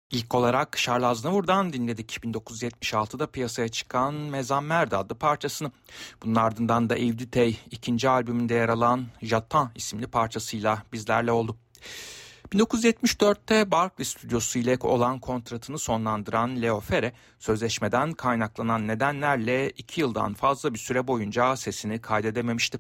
İlk olarak Charles Aznavour'dan dinledik 1976'da piyasaya çıkan Mezammer'de adlı parçasını. Bunun ardından da Yves Duteil ikinci albümünde yer alan J'attends isimli parçasıyla bizlerle oldu. 1974'te Barclay Stüdyosu ile olan kontratını sonlandıran Leo Ferre, sözleşmeden kaynaklanan nedenlerle 2 yıldan fazla bir süre boyunca sesini kaydedememişti.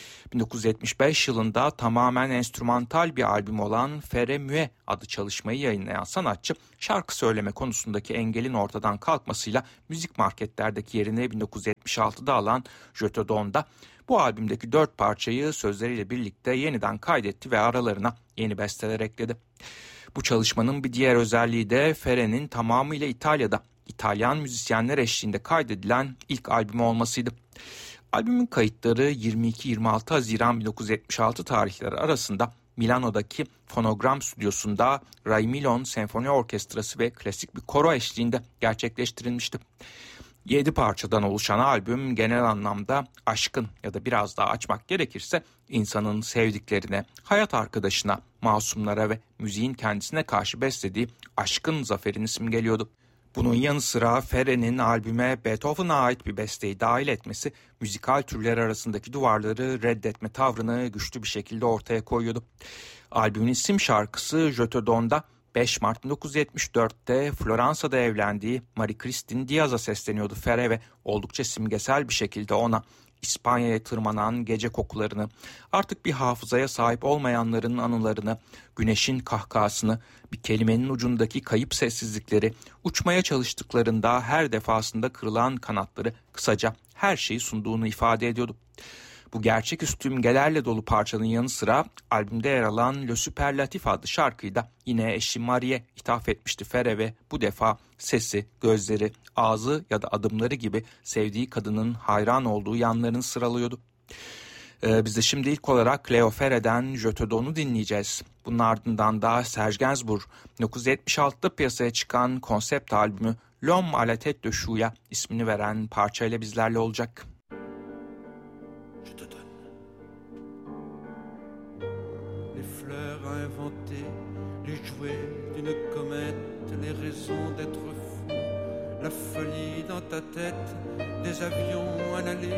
1975 yılında tamamen enstrümantal bir albüm olan Ferre Muet adlı çalışmayı yayınlayan sanatçı, şarkı söyleme konusundaki engelin ortadan kalkmasıyla müzik marketlerdeki yerini 1976'da alan Je te donne'da bu albümdeki 4 parçayı sözleriyle birlikte yeniden kaydetti ve aralarına yeni besteler ekledi. Bu çalışmanın bir diğer özelliği de Ferre'nin tamamıyla İtalya'da İtalyan müzisyenler eşliğinde kaydedilen ilk albümü olmasıydı. Albümün kayıtları 22-26 Haziran 1976 tarihleri arasında Milano'daki Fonogram Stüdyosu'nda Ray Milon Senfoni Orkestrası ve klasik bir koro eşliğinde gerçekleştirilmişti. 7 parçadan oluşan albüm genel anlamda aşkın ya da biraz daha açmak gerekirse insanın sevdiklerine, hayat arkadaşına, masumlara ve müziğin kendisine karşı beslediği aşkın zaferini simgeliyordu. Bunun yanı sıra Ferre'nin albüme Beethoven'a ait bir besteyi dahil etmesi müzikal türler arasındaki duvarları reddetme tavrını güçlü bir şekilde ortaya koyuyordu. Albümün isim şarkısı Je te donne'da 5 Mart 1974'te Floransa'da evlendiği Marie-Christine Diaz'a sesleniyordu Ferre ve oldukça simgesel bir şekilde ona İspanya'ya tırmanan gece kokularını, artık bir hafızaya sahip olmayanların anılarını, güneşin kahkahasını, bir kelimenin ucundaki kayıp sessizlikleri, uçmaya çalıştıklarında her defasında kırılan kanatları, kısaca her şeyi sunduğunu ifade ediyordu. Bu gerçeküstü imgelerle dolu parçanın yanı sıra albümde yer alan Le Superlatif adlı şarkıyı da yine eşi Marie'ye ithaf etmişti Ferre ve bu defa sesi, gözleri, ağzı ya da adımları gibi sevdiği kadının hayran olduğu yanlarını sıralıyordu. Biz de şimdi ilk olarak Leo Ferre'den Je te donne'u dinleyeceğiz. Bunun ardından da Serge Gainsbourg 1976'da piyasaya çıkan konsept albümü L'Homme à la tête de Chouya ismini veren parçayla bizlerle olacak. Inventer les jouets d'une comète, les raisons d'être fou, la folie dans ta tête, des avions à l'aller.